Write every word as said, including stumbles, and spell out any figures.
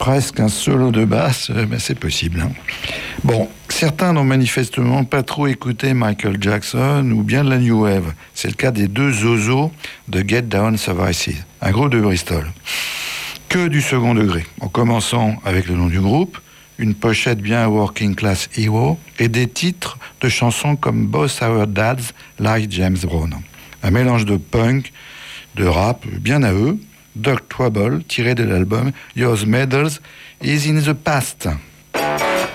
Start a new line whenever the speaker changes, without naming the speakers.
presque un solo de basse, mais c'est possible. Hein. Bon, certains n'ont manifestement pas trop écouté Michael Jackson ou bien de la New Wave. C'est le cas des deux zozos de Get Down Services, un groupe de Bristol. Que du second degré, en commençant avec le nom du groupe, une pochette bien Working Class Hero et des titres de chansons comme Both Our Dads, like James Brown. Un mélange de punk, de rap, bien à eux, Doug Trouble, tiré de l'album Your Medals is in the Past.